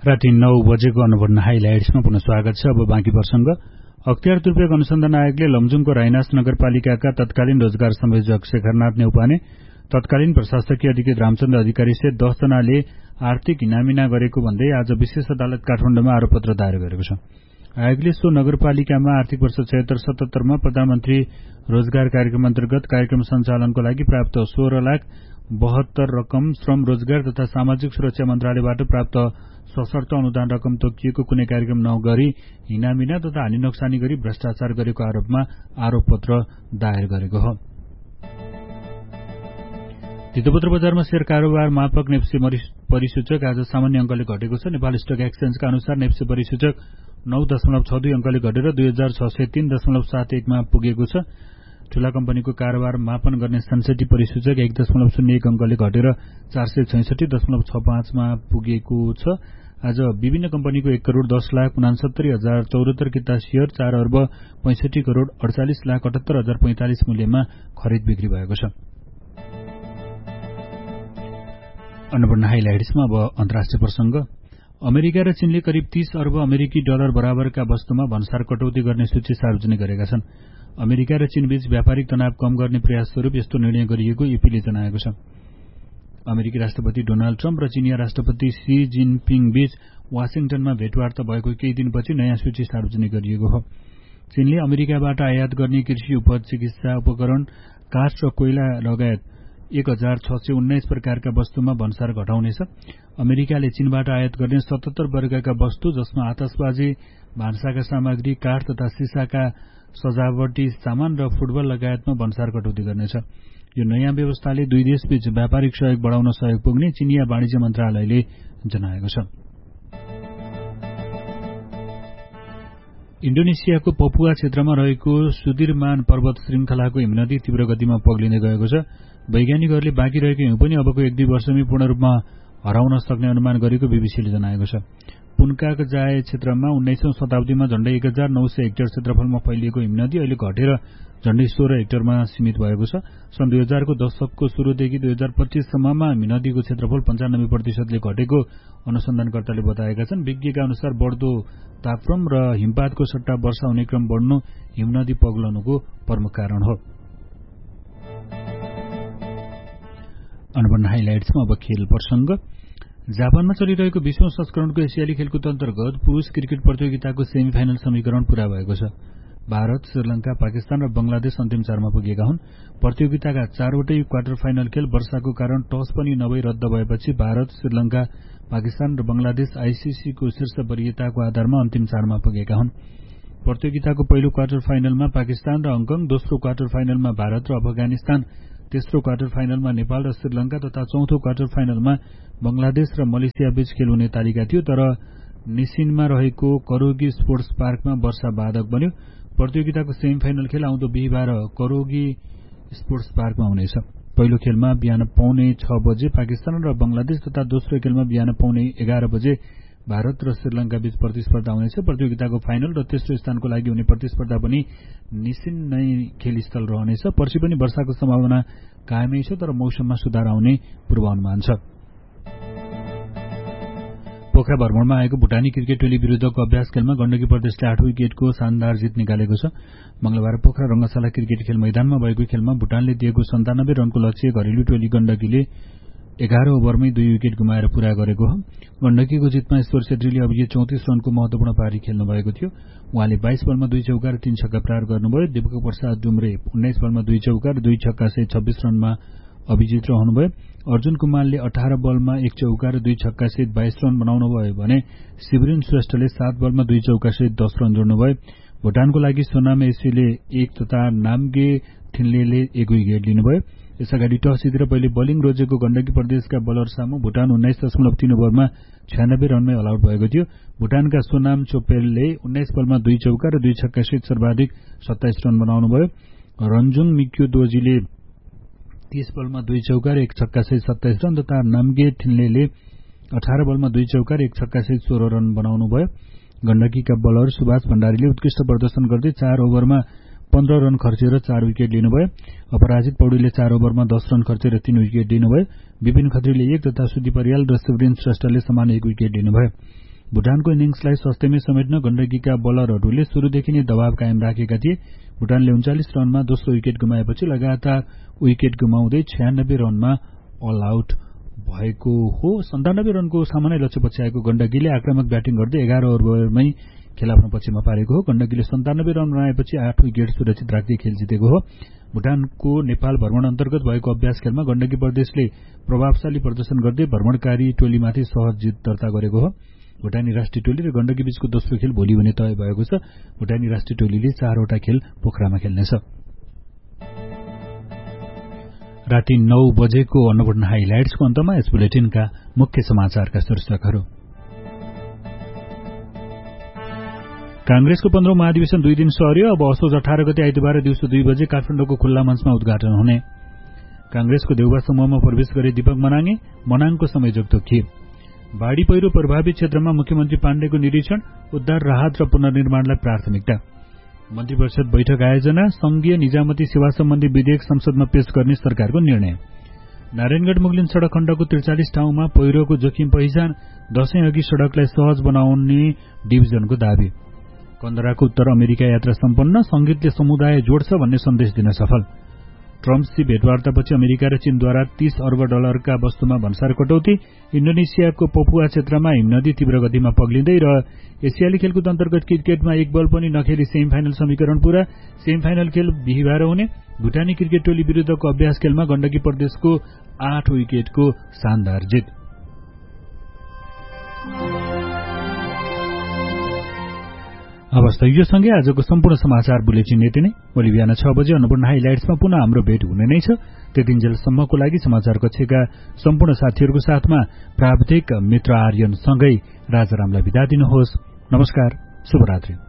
राति 9 बजेको अन्नपूर्ण हाइलाइट्समा पुनः स्वागत छ। अब बाँकी प्रसंग। अख्तियार तुर्फेक अनुसन्धान आयोगले लमजुङको राइनास नगरपालिकाका तत्कालीन रोजगार संयोजक शेखरनाथ नेउपाने, तत्कालीन प्रशासकीय अधिकृत रामचन्द्र अधिकारी सहित 10 जनाले आर्थिक हिनामिना गरेको भन्दै आज विशेष अदालत काठमाडौँमा आरोपपत्र दायर गरेको छ। आयोगले सो नगरपालिकामा आर्थिक वर्ष 76-77 मा प्रधानमन्त्री रोजगार कार्यक्रम अन्तर्गत कार्यक्रम सञ्चालनको लागि प्राप्त 16,72,00,000 रकम श्रम रोजगार तथा सामाजिक सुरक्षा मन्त्रालयबाट प्राप्त सशर्त अनुदान रकम तोकिएको कुनै कार्यक्रम नगरी हिनामिना तथा हानि नोक्सानी गरी भ्रष्टाचार गरेको आरोपमा आरोपपत्र दायर गरेको हो। तितोपत्र बजारमा शेयर कारोबार मापक नेप्से परिसूचक आज सामान्य अंकले घटेको छ। नेपाल स्टक एक्सचेन्जका अनुसार नेप्से परिसूचक 9.62 अंकले घटेर 200603.71 मा पुगेको छ। ठूला कम्पनीको कारोबार मापन गर्ने सनसेटी परिसूचक 1.01 अंकले घटेर 466.65 मा पुगेको छ। आज विभिन्न कम्पनीको 1,10,69,074 किता शेयर 4,65,48,48,78,045 मूल्यमा खरिद बिक्री भएको छ। अन्नपूर्ण हाइलाइट्समा अब अन्तर्राष्ट्रिय प्रसंग। अमेरिका र चीनले करिब 30 अर्ब अमेरिकी डलर बराबरका वस्तुमा भन्सार कटौती गर्ने सूची सार्वजनिक गरेका छन्। अमेरिका र चीनबीच व्यापारिक तनाव कम गर्ने प्रयास स्वरूप यस्तो निर्णय गरिएको ईपीले जनाएको छ। अमेरिकी राष्ट्रपति डोनाल्ड ट्रम्प र चीनिया राष्ट्रपति सी जिनपिङ बीच वाशिंगटनमा भेटवार्ता भएको केही दिनपछि नयाँ सूची सार्वजनिक गरिएको हो। चीनले अमेरिकाबाट आयात गर्ने कृषि उपज, चिकित्सा उपकरण, काठ र कोइला लगायत 1,619 प्रकारका वस्तुमा भन्सार घटाउनेछ। अमेरिकाले चीनबाट आयात गर्ने 77 वर्गका वस्तु जसमा आतशबाजी, भान्साका सामग्री, काठ तथा सिसाका सजावटी सामान र फुटबल लगायतमा भन्सार कटौती गर्नेछ। यो नयाँ व्यवस्थाले दुई देशबीच व्यापारिक सहयोग बढाउन सहयोग पुग्ने चीनिया वाणिज्य मन्त्रालयले जनाएको छ। इन्डोनेसियाको पपुवा क्षेत्रमा रहेको सुदीर्मान पर्वत श्रृंखलाको हिमनदी तीव्र गतिमा पग्लिँदै गएको छ। वैज्ञानिकहरूले बाँकी रहेको हिउँ पनि अबको 1-2 वर्षमै पूर्ण रूपमा हराउन सक्ने अनुमान गरेको बीबीसीले जनाएको छ। पुन्काक जाय क्षेत्रमा 19औं शताब्दीमा झण्डै 1,900 हेक्टर क्षेत्रफलमा फैलिएको हिमनदी अहिले घटेर झण्डै 16 हेक्टरमा सीमित भएको छ। सन् 2000 को दशकको सुरुदेखि 2025 सम्ममा हिमनदीको क्षेत्रफल 95% घटेको अनुसन्धानकर्ताले बताएका छन्। विज्ञका अनुसार बढ्दो तापक्रम र हिमपातको सट्टा वर्षा हुने क्रम बढ्नु हिमनदी पग्लनुको प्रमुख कारण हो। अन्नपूर्ण हाइलाइट्समा अब खेल प्रसंग। जापानमा चलिरहेको 20औं संस्करणको एसियाली खेलकुद अन्तर्गत पुरूष क्रिकेट प्रतियोगिताको सेमी फाइनल समीकरण पूरा भएको छ। भारत, श्रीलंका, पाकिस्तान र बंगलादेश अन्तिम 4 मा पुगेका हुन्। प्रतियोगिताका 4वटै क्वार्टर फाइनल खेल वर्षाको कारण टस पनि नभई रद्द भएपछि भारत, श्रीलंका, पाकिस्तान र बंगलादेश आईसीसीको शीर्ष वरियताको आधारमा अन्तिम 4 मा पुगेका हुन्। प्रतियोगिताको पहिलो क्वार्टर फाइनलमा पाकिस्तान र हङकङ, दोस्रो क्वार्टर फाइनलमा भारत र अफगानिस्तान, तेस्रो क्वार्टर फाइनलमा नेपाल र श्रीलंका तथा चौथो क्वार्टर फाइनलमा बंगलादेश र मलेसिया बीच खेल हुने तालिका थियो। तर निसिनमा रहेको करोगी स्पोर्ट्स पार्कमा वर्षा बाधक बन्यो। प्रतियोगिताको सेमी फाइनल खेल आउँदो बिहिबार करोगी स्पोर्ट्स पार्कमा हुनेछ। पहिलो खेलमा बिहान 5:45 बजे पाकिस्तान र बंगलादेश तथा दोस्रो खेलमा बिहान 11:15 बजे भारत र श्रीलंका बीच प्रतिस्पर्धा हुनेछ। प्रतियोगिताको फाइनल र तेस्रो स्थानको लागि हुने प्रतिस्पर्धा पनि निसिन नै खेलस्थल रहनेछ। पर्सि पनि वर्षाको सम्भावना कायमै छ, तर मौसममा सुधार आउने पूर्वानुमान छ। पोखरा भ्रमणमा आएको भुटानी क्रिकेट टोली विरुद्धको अभ्यास खेलमा गण्डकी प्रदेशले 8 विकेटको शानदार जित निकालेको छ। मंगलबार पोखरा रंगशाला क्रिकेट खेल मैदानमा भएको खेलमा भुटानले दिएको 97 रनको लक्ष्य घरेलु टोली गण्डकीले 11 ओभरमै 2 विकेट गुमाएर पूरा गरेको हो। गण्डकीको जितमा ईश्वर छेत्रीले अब 34 रनको महत्वपूर्ण पारी खेल्नु भएको थियो। उहाँले 22 बलमा 2 चौका र 3 छक्का प्रहार गर्नुभयो। दीपक प्रसाद डुम्रे 19 बलमा 2 चौका र 2 छक्का सहित 26 रनमा अभिजित रहनुभयो। अर्जुन कुमारले 18 बलमा 1 चौका र 2 छक्का सहित 22 रन बनाउनुभयो भने शिवरिन श्रेष्ठले 7 बलमा 2 चौका सहित 10 रन जोड्नुभयो। भुटानको लागि सोनाम एसीले 1 तथा नाम्गे थिन्लेले 1 विकेट लिनुभयो। यसअगाडि टस जितेर पहिले बलिङ रोजेको गण्डकी प्रदेशका बलर सामु भुटान 19.3 ओभरमा 96 रनमै अल आउट भएको थियो। भुटानका सोनाम चोपेलले 19 बलमा 2 चौका र 2 छक्का सहित सर्वाधिक 27 रन बनाउनुभयो। रन्जुङ मिक्यो दोजीले 30 बलमा 2 चौका र 1 छक्का सहित 27 रन तथा नाम्गे थिन्लेले 18 बलमा 2 चौका र 1 छक्का सहित 16 रन बनाउनुभयो। गण्डकीका बलर सुभाष भण्डारीले उत्कृष्ट प्रदर्शन गर्दै 4 ओभरमा 15 रन खर्चेर 4 विकेट लिनुभयो। अपराजित पौडेलले 4 ओभरमा 10 रन खर्चेर 3 विकेट लिनुभयो। विपिन खत्रीले 1 तथा सुदीप परियाल र शिवरिन श्रेष्ठले समान 1 विकेट लिनुभयो। भुटानको इनिङ्सलाई सस्तेमै समेट्न गण्डकीका बलरहरूले सुरुदेखि नै दबाव कायम राखेका थिए। भुटानले 39 रनमा दोस्रो विकेट गुमाएपछि लगातार विकेट गुमाउँदै 96 रनमा अल आउट भएको हो। 97 रनको सामान्य लक्ष्य पछ्याएको गण्डकीले आक्रामक ब्याटिङ गर्दै 11 ओभरमै खेल आफ्नो पक्षमा पारेको हो। गण्डकीले 97 रन बनाएपछि 8 विकेट सुरक्षित राख्दै खेल जितेको हो। भुटानको नेपाल भ्रमण अन्तर्गत भएको अभ्यास खेलमा गण्डकी प्रदेशले प्रभावशाली प्रदर्शन गर्दै भ्रमणकारी टोलीमाथि सहज जित दर्ता गरेको हो। भुटानी राष्ट्रिय टोली र गण्डकी बीचको दोस्रो खेल भोलि हुने तय भएको छ। भुटानी राष्ट्रिय टोलीले 4 वटा खेल पोखरामा खेल्नेछ। राति 9 बजेको अन्नपूर्ण हाइलाइट्सको अन्तमा यस बुलेटिनका मुख्य समाचारका शीर्षकहरू। कांग्रेसको 15औं महाधिवेशन 2 दिन सर्यो। अब असोज 18 गते आइतबार दिउँसो 2 बजे काठमाडौँको खुल्ला मञ्चमा उद्घाटन हुने। कांग्रेसको देउबा समूहमा प्रवेश गरे दीपक मनाङे, मनाङको संयोजक तोकिए। बाढ़ी पहिरो प्रभावित क्षेत्रमा मुख्यमन्त्री पाण्डेको निरीक्षण, उद्धार राहत र पुनर्निर्माणलाई प्राथमिकता। मन्त्री परिषद बैठक आयोजना, संघीय निजामती सेवा सम्बन्धी विधेयक संसदमा पेश गर्ने सरकारको निर्णय। नारायणगढ मुगलिन सड़क खण्डको 43 ठाउँमा पहिरोको जोखिम पहिचान, दशैं अघि सड़कलाई सहज बनाउने डिभिजनको दावी। कन्दराको उत्तर अमेरिका यात्रा सम्पन्न, संगीतले समुदाय जोड्छ भन्ने सन्देश दिन सफल। ट्रम्पसी भेटवार्तापछि अमेरिका र चीनद्वारा $30 अर्ब का वस्तुमा भन्सार कटौती। इन्डोनेसियाको पपुवा क्षेत्रमा हिमनदी तीव्र गतिमा पग्लिँदै र एसियाली खेलकुद अन्तर्गत क्रिकेटमा एक बल पनि नखेली सेमिफाइनल समीकरण पूरा। सेमिफाइनल खेल बिहिबार हुने। भुटानी क्रिकेट टोली विरूद्धको अभ्यास खेलमा गण्डकी प्रदेशको 8 विकेटको शानदार जित। अवस्था यो सँगै आजको सम्पूर्ण समाचार बुलेटिन यति नै। भोलि बिहान 6 बजे अन्नपूर्ण हाइलाइट्समा पुनः हाम्रो भेट हुने नै छ। त्यतिन्जेलसम्मको लागि समाचार कक्षका सम्पूर्ण साथीहरूको साथमा प्राविधिक मित्र आर्यन सँगै राजारामलाई बिदा दिनुहोस्। नमस्कार, शुभरात्रि।